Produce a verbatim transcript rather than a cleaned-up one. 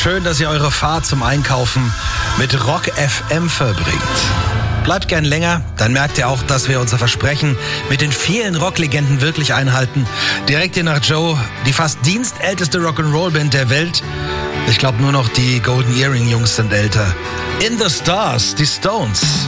schön, dass ihr eure Fahrt zum Einkaufen mit Rock F M verbringt. Bleibt gern länger, dann merkt ihr auch, dass wir unser Versprechen mit den vielen Rocklegenden wirklich einhalten. Direkt hier nach Joe, die fast dienstälteste Rock'n'Roll-Band der Welt. Ich glaube, nur noch die Golden Earring Jungs sind älter. In the Stars, die Stones.